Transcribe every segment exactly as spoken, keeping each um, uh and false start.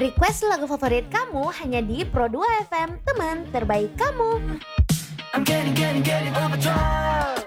Request lagu favorit kamu hanya di Pro dua F M, teman terbaik kamu. I'm getting, getting, getting overdrive.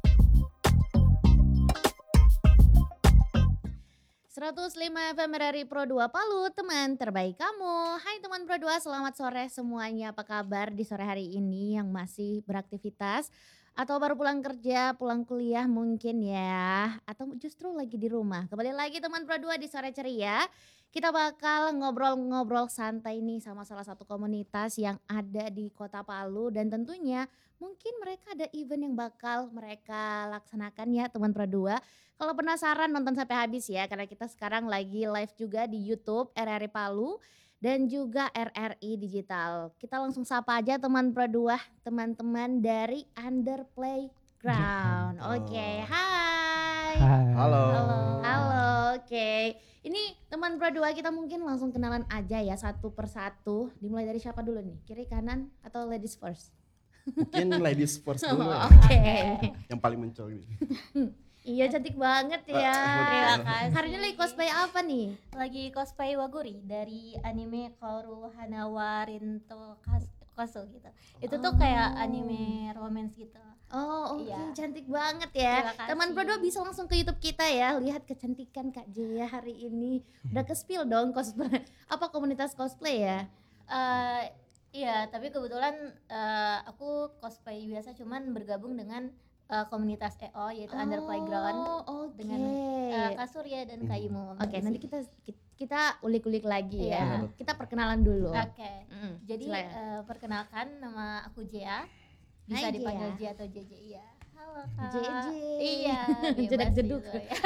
seratus lima F M dari Pro dua Palu, teman terbaik kamu. Hai teman Pro dua, selamat sore semuanya. Apa kabar di sore hari ini yang masih beraktivitas atau baru pulang kerja, pulang kuliah mungkin ya, atau justru lagi di rumah. Kembali lagi teman Pro dua di Sore Ceria. Kita bakal ngobrol-ngobrol santai nih sama salah satu komunitas yang ada di Kota Palu, dan tentunya mungkin mereka ada event yang bakal mereka laksanakan ya teman Pro dua. Kalau penasaran nonton sampai habis ya, karena kita sekarang lagi live juga di YouTube R R I Palu dan juga R R I Digital. Kita langsung sapa aja teman Pro dua, teman-teman dari Under Playground. Oke, okay, hai. Hai. Halo. Halo, halo. Oke. Okay. Ini teman Pro dua, kita mungkin langsung kenalan aja ya satu persatu. Dimulai dari siapa dulu nih? Kiri, kanan, atau ladies first? Mungkin ladies first dulu ya. Oke. Okay. Yang paling muncul gitu. Iya, cantik banget ya. Terima kasih. Hari ini lagi cosplay apa nih? Lagi cosplay Waguri dari anime Koru Hanawa Rinto Koso gitu. Itu tuh kayak anime romance gitu. Oh oke, okay. Iya. Cantik banget ya. Teman Pro dua bisa langsung ke YouTube kita ya, lihat kecantikan Kak Jaya hari ini. Udah ke-spill dong cosplay. Apa komunitas cosplay ya? Uh, iya, tapi kebetulan uh, aku cosplay biasa, cuman bergabung dengan uh, komunitas E O yaitu oh, Under Playground okay. dengan uh, Kak Surya dan Kak Imo. Oke, okay, nanti kita kita ulik-ulik lagi ya. Iya. Kita perkenalan dulu. Oke. Okay. Mm, Jadi uh, perkenalkan, nama aku Jea. Bisa Hai, dipanggil Jea. J atau J J, iya. Halo Kak. J J. Iya, jedak jeduk. Gitu, ya.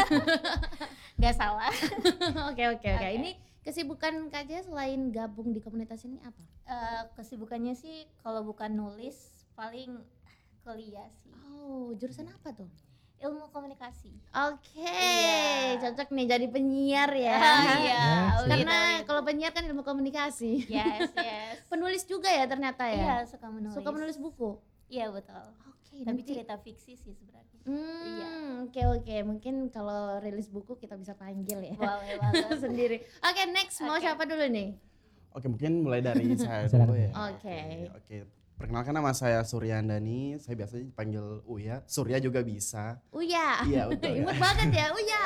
Gak salah. Oke oke oke. Ini kesibukan Kak Jea selain gabung di komunitas ini apa? Uh, kesibukannya sih kalau bukan nulis paling kuliah sih. Oh, jurusan apa tuh? Ilmu komunikasi. Oke, okay. Iya. Cocok nih jadi penyiar ya. Iya. Karena kalau penyiar kan ilmu komunikasi. Yes, yes. Penulis juga ya ternyata ya. Iya, suka menulis. Suka menulis buku. Iya, betul. Oke, tapi nanti cerita fiksi sih sebenarnya. Hmm, iya. Oke okay, oke, okay. Mungkin kalau rilis buku kita bisa panggil ya. Boleh banget. Sendiri. Oke, okay, next mau okay. siapa dulu nih? Oke, mungkin mulai dari saya dulu ya. Oke. Okay. Oke. Perkenalkan, nama saya Suryandani, saya biasanya dipanggil Uya, Surya juga bisa. Uya. Iya betul. Imut Ya. banget ya, Uya.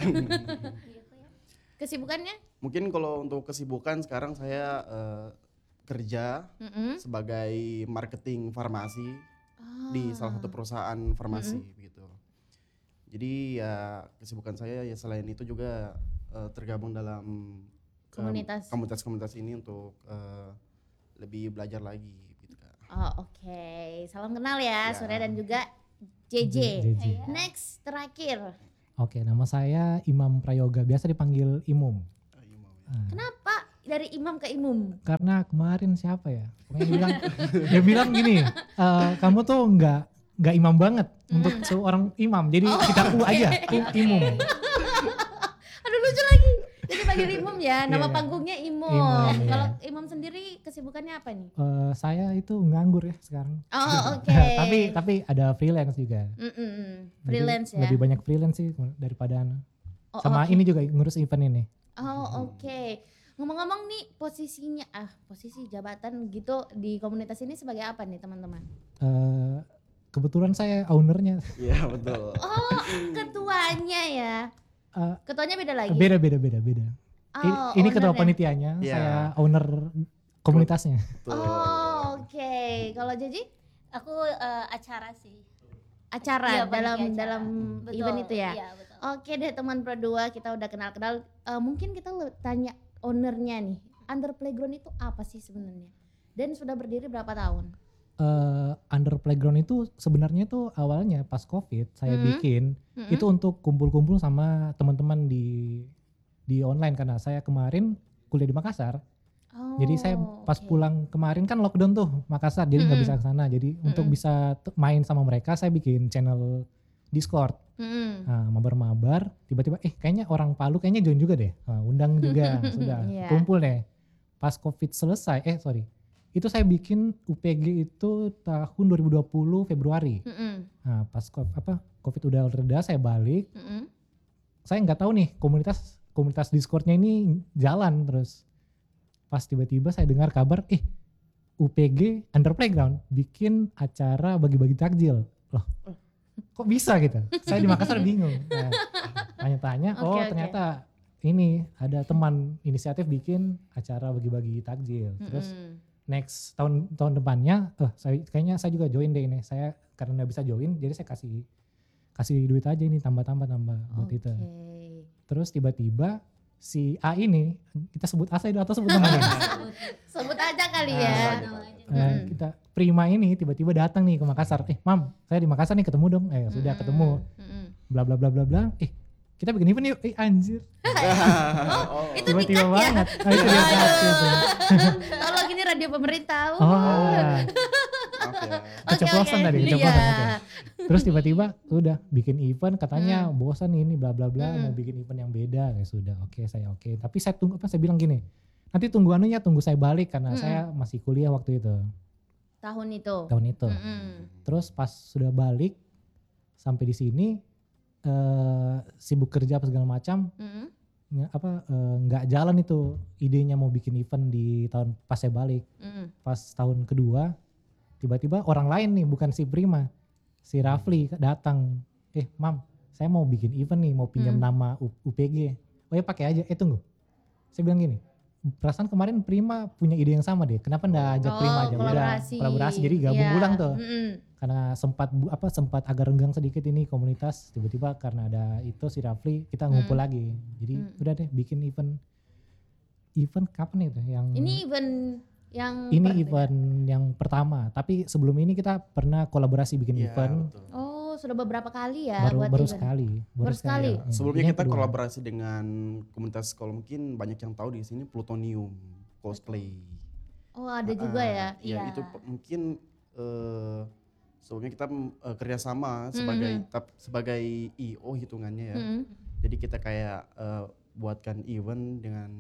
Kesibukannya? Mungkin kalau untuk kesibukan sekarang saya uh, kerja mm-hmm. sebagai marketing farmasi oh. di salah satu perusahaan farmasi mm-hmm. begitu. Jadi ya kesibukan saya ya selain itu juga uh, tergabung dalam komunitas um, komunitas-komunitas ini untuk uh, lebih belajar lagi. Oh oke, okay. Salam kenal ya, ya Surya dan juga J J. J J. Next, terakhir. Oke, nama saya Imam Prayoga, biasa dipanggil Imum. Oh, Imam, ya. Ah. Kenapa dari Imam ke Imum? Karena kemarin siapa ya? Pokoknya dia bilang, dia bilang gini, uh, kamu tuh nggak nggak imam banget untuk seorang imam, jadi oh, kita u okay. aja, Imum. Aduh lucu lagi. Jadi panggil Imum ya, nama yeah, panggungnya Imum. Imum yeah. Kalau Imam sendiri kesibukannya apa nih? Uh, saya itu nganggur ya sekarang. Oh oke. Okay. tapi tapi ada freelance juga. Mm-mm. Freelance lebih, ya. Lebih banyak freelance sih daripada oh, sama okay. ini juga ngurus event ini. Oh oke. Okay. Ngomong-ngomong nih posisinya, ah posisi jabatan gitu di komunitas ini sebagai apa nih teman-teman? Uh, kebetulan saya ownernya. Iya betul. Oh ketuanya ya. Uh, Ketuanya beda lagi? Beda beda beda beda. Oh, ini ketua ya? panitianya, yeah. saya owner komunitasnya. Oh oke. Okay. Kalau Jadi? Aku uh, acara sih. Acara iya, dalam acara. dalam betul, event itu ya? Iya, betul. Oke deh teman Pro dua, kita udah kenal-kenal. Uh, mungkin kita tanya ownernya nih. Under Playground itu apa sih sebenarnya? Dan sudah berdiri berapa tahun? Uh, Under Playground itu sebenarnya itu awalnya pas COVID saya hmm. bikin hmm. itu untuk kumpul-kumpul sama teman-teman di di online, karena saya kemarin kuliah di Makassar. Oh, jadi saya pas okay. pulang kemarin kan lockdown tuh Makassar, jadi nggak hmm. bisa ke sana. Jadi hmm. untuk bisa t- main sama mereka saya bikin channel Discord. Hmm. Nah, mabar-mabar, tiba-tiba eh kayaknya orang Palu kayaknya join juga deh. Nah, undang juga sudah yeah. kumpul deh. Pas COVID selesai, eh sorry. Itu saya bikin U P G itu tahun dua ribu dua puluh Februari. Mm-hmm. Nah, pas apa COVID udah reda saya balik. Mm-hmm. Saya nggak tahu nih komunitas komunitas Discordnya ini jalan terus. pas tiba-tiba saya dengar kabar, eh U P G Under Playground bikin acara bagi-bagi takjil. Loh, kok bisa gitu? Saya di Makassar bingung. Nah, tanya-tanya, oh Oke, oke. ternyata ini ada teman inisiatif bikin acara bagi-bagi takjil. Terus Mm-mm. next tahun tahun depannya, eh saya kayaknya saya juga join deh ini. Saya karena nggak bisa join, jadi saya kasih kasih duit aja ini tambah-tambah tambah buat itu. Oke. Terus tiba-tiba si A ini, kita sebut A saya atau sebut namanya? Sebut aja kali Ah, ya. aja. Nama aja. Eh, Mm-mm. kita Prima ini tiba-tiba datang nih ke Makassar. Eh, Mam, saya di Makassar nih ketemu dong. Eh, sudah Mm-mm. ketemu. Mm-mm. Bla bla bla bla bla. Eh, kita bikin event yuk. Eh, anjir. Oh, Itu Tiba-tiba nikah ya? banget. Oh, itu dia kasih tuh. Tolong ini radio pemerintah. Oh, maaf ya. keceplosan Oke, oke. tadi, keceplosan. Iya. Oke. Terus tiba-tiba udah bikin event, katanya Hmm. bosan ini bla bla bla, Hmm. mau bikin event yang beda. Kayak sudah, oke saya oke. Tapi saya tunggu apa saya bilang gini. Nanti tunggu anunya, tunggu saya balik karena Mm-mm. saya masih kuliah waktu itu, Tahun itu. tahun itu. Mm-mm. Terus pas sudah balik sampai di sini eh sibuk kerja apa segala macam, Mm-mm. nge- apa eh, nggak jalan itu idenya mau bikin event di tahun pas saya balik. Mm-mm. Pas tahun kedua tiba-tiba orang lain nih, bukan si Prima, si Rafli datang. Eh Mam, saya mau bikin event nih, mau pinjam Hmm. nama U- UPG. Oh ya pakai aja. Eh tunggu, saya bilang gini, perasaan kemarin Prima punya ide yang sama deh, kenapa nggak ajak Oh, Prima aja? Udah kolaborasi. kolaborasi, jadi gabung Iya. ulang tuh. Mm-mm. Karena sempat bu- apa sempat agak renggang sedikit ini komunitas, tiba-tiba karena ada itu si Rafli kita ngumpul Hmm. lagi. Jadi Hmm. udah deh bikin event. Event kapan itu yang Ini event yang ini per- event yang pertama, tapi sebelum ini kita pernah kolaborasi bikin Iya, event. betul. Oh, sudah beberapa kali ya baru buat baru event. sekali, Baru sekali? ya. Sebelumnya Ini yang kita kedua. kolaborasi dengan komunitas, kalau mungkin banyak yang tahu di sini, Plutonium cosplay. Oh, ada juga Ah, ya. Ya Iya. itu pe- mungkin eh, sebelumnya kita eh, kerjasama sebagai Mm-mm. tap- sebagai I O hitungannya ya. Mm-mm. Jadi kita kayak eh, buatkan event dengan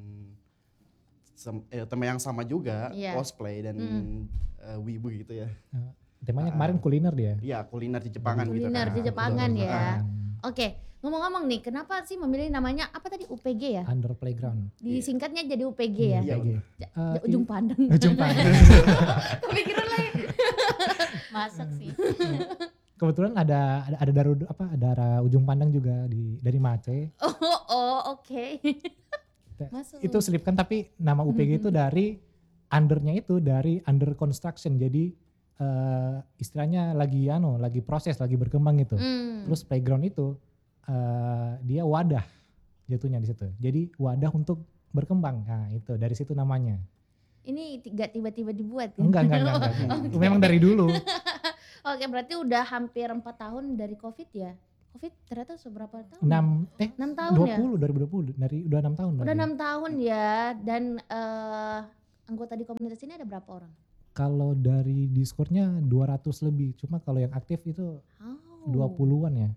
sem- eh, tema yang sama juga, Iya. cosplay dan Mm. eh, wibu gitu ya. Temanya Ah. kemarin kuliner dia. Iya, kuliner di Jepangan gitu Kuliner kan. di Jepangan Betul. ya. Ah, Oke, ngomong-ngomong nih, kenapa sih memilih namanya apa tadi U P G ya? Under Playground. Disingkatnya jadi U P G ya? Iya, U P G. Ja- Eh, ja- ujung i- pandang. Ujung pandang. Kepikiran lagi. Masak sih. Kebetulan ada ada ada daru apa ada arah ujung pandang juga di dari Mace. Oh, oh oke. Masuk. Itu selipkan, tapi nama U P G itu dari undernya itu dari under construction. Jadi eh, istilahnya lagi ano, lagi proses, lagi berkembang gitu. Hmm. Terus playground itu eh, dia wadah jatuhnya di situ. Jadi wadah untuk berkembang. Nah, itu dari situ namanya. Ini tidak tiba-tiba dibuat ya? Enggak, enggak, enggak, enggak. Memang dari dulu. Oke, berarti udah hampir empat tahun dari Covid ya? Covid ternyata seberapa tahun? enam eh enam tahun dua ya? puluh dua ribu dua puluh dari udah enam tahun. Udah berarti. enam tahun ya. Dan eh, anggota di komunitas ini ada berapa orang? Kalau dari Discordnya dua ratus lebih. Cuma kalau yang aktif itu Oh. dua puluhan ya.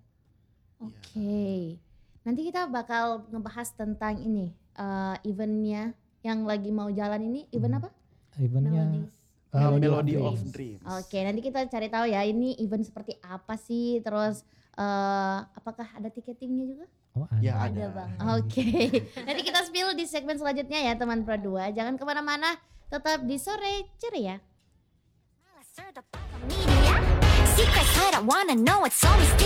Oke. Nanti kita bakal ngebahas tentang ini eh, eventnya yang lagi mau jalan ini. Event Hmm. apa? Eventnya Melodies. eh, Eh, Melody Melody of of Dreams. Dreams. Oke, nanti kita cari tahu ya ini event seperti apa sih. Terus eh, apakah ada tiketingnya juga? Oh, ada. Ya Ada ada. banget. Oke, nanti kita spill di segmen selanjutnya ya teman Pro dua. Jangan kemana-mana, tetap di Sore Ceria. Media. Secrets I don't wanna know, it's always